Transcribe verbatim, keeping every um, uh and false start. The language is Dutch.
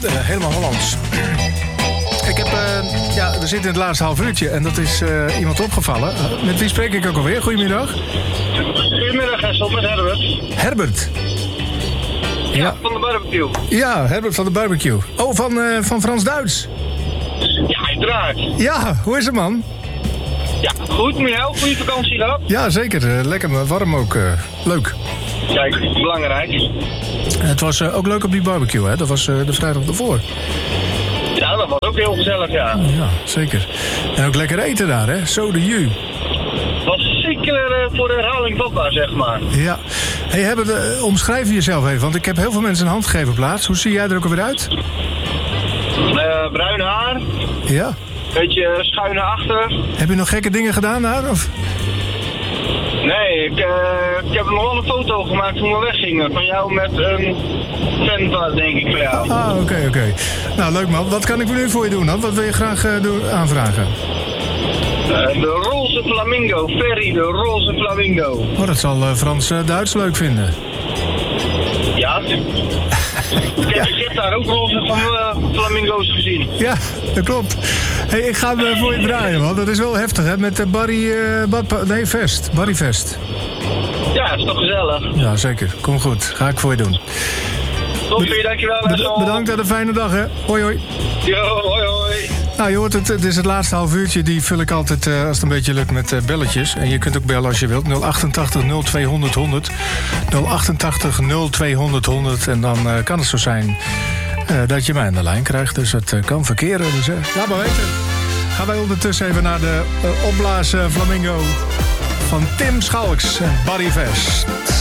uh, helemaal Hollands. Ik heb, uh, ja, we zitten in het laatste half uurtje en dat is uh, iemand opgevallen. Uh, met wie spreek ik ook alweer? Goedemiddag. Goedemiddag, Hessel, met Herbert. Herbert. Ja, ja, van de barbecue. Ja, Herbert van de barbecue. Oh, van, uh, van Frans-Duits. Ja, uiteraard. Ja, hoe is het, man? Ja, goed, met jou. Goede vakantie gehad? Ja, zeker. Uh, lekker, maar warm ook. Uh, leuk. Kijk, belangrijk. Het was uh, ook leuk op die barbecue, hè? Dat was uh, de vrijdag ervoor. Ja, dat was ook heel gezellig, ja. Ja, zeker. En ook lekker eten daar, hè? Zo de ju. Was zeker uh, voor de herhaling vatbaar, zeg maar. Ja. Hey, Herbert, uh, omschrijf jezelf even, want ik heb heel veel mensen een hand gegeven op plaats. Hoe zie jij er ook alweer uit? Uh, bruin haar. Ja. Beetje schuin naar achter. Heb je nog gekke dingen gedaan daar, of? Nee, ik, uh, ik heb nog wel een foto gemaakt toen we weggingen. Van jou met een fan, denk ik, van jou. Ah, oké, okay, oké. Okay. Nou, leuk man. Wat kan ik nu voor je doen dan? Wat wil je graag uh, doen, aanvragen? Uh, de roze flamingo. Ferry, de roze flamingo. Oh, dat zal uh, Frans uh, Duits leuk vinden. Ja. ik, heb, ik heb daar ook roze van, uh, flamingo's gezien. Ja, dat klopt. Hey, ik ga hem uh, voor je draaien, man. Dat is wel heftig, hè? Met uh, Barry... Uh, Bad, nee, Vest. Barry Vest. Ja, is toch gezellig. Ja, zeker. Kom goed. Ga ik voor je doen. Top, Be- dankjewel. Bed- bedankt en een fijne dag, hè. Hoi, hoi. Yo, hoi, hoi. Nou, je hoort het, het is het laatste half uurtje. Die vul ik altijd, uh, als het een beetje lukt, met uh, belletjes. En je kunt ook bellen als je wilt. nul achtentachtig nul tweehonderd honderd. nul achtentachtig nul tweehonderd honderd. En dan uh, kan het zo zijn uh, dat je mij aan de lijn krijgt. Dus het uh, kan verkeren. Dus uh, laat maar weten. Gaan wij ondertussen even naar de uh, opblazen flamingo van Tim Schalks en Barry Vest.